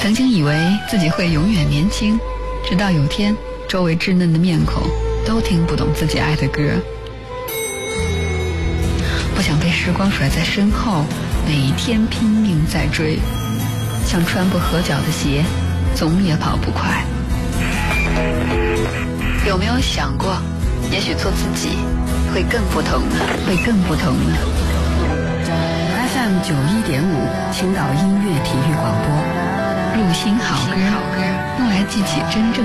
曾经以为自己会永远年轻，直到有天周围稚嫩的面孔都听不懂自己爱的歌。不想被时光甩在身后，每一天拼命在追，像穿不合脚的鞋，总也跑不快。有没有想过，也许做自己会更不同呢？FM 91.5青岛音乐体育广播，录心好歌，用来记起真正